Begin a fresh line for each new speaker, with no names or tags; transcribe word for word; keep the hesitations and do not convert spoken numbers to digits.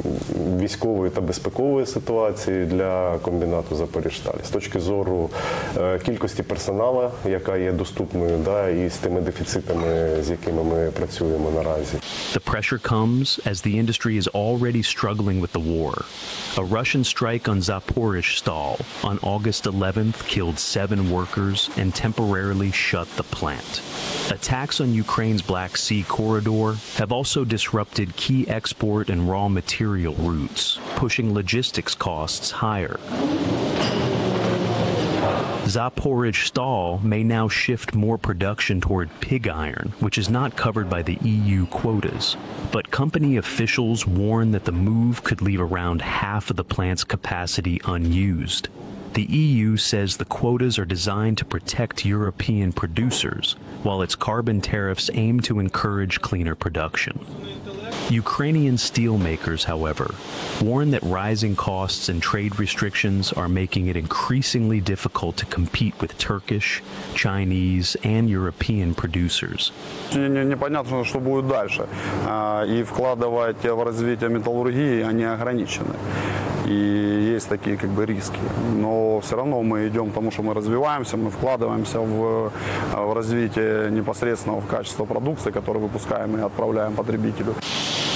військової та безпекової ситуації для комбінату «Запоріжсталь». З точки зору кількості персоналу, яка є доступною, да, і з тими дефіцитами, з якими ми працюємо наразі.
The pressure comes as the industry is already struggling with the war. A Russian strike on Zaporizhzhstal on August eleventh killed seven workers and temporarily shut the plant. Attacks on Ukraine's Black Sea corridor have also disrupted key export and raw material routes, pushing logistics costs higher. Zaporizhzhstal may now shift more production toward pig iron, which is not covered by the E U quotas. But company officials warn that the move could leave around half of the plant's capacity unused. The E U says the quotas are designed to protect European producers, while its carbon tariffs aim to encourage cleaner production. Ukrainian steelmakers, however, warn that rising costs and trade restrictions are making it increasingly difficult to compete with Turkish, Chinese, and European producers.
Непонятно, что будет дальше. И вкладывать в развитие металлургии они ограничены. И есть такие как бы риски. Но все равно мы идем к тому, что мы развиваемся, мы вкладываемся в, в развитие непосредственного в качество продукции, которую выпускаем и отправляем потребителю.